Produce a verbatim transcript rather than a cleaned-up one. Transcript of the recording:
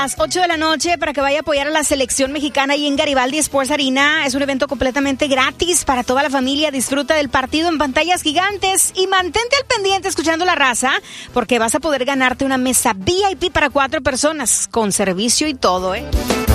las ocho de la noche para que vaya a apoyar a la selección mexicana ahí en Garibaldi Sports Arena. Es un evento completamente gratis para toda la familia. Disfruta del partido en pantallas gigantes y mantente al pendiente escuchando La Raza, porque vas a poder ganarte una mesa V I P para cuatro personas con servicio y todo, ¿eh?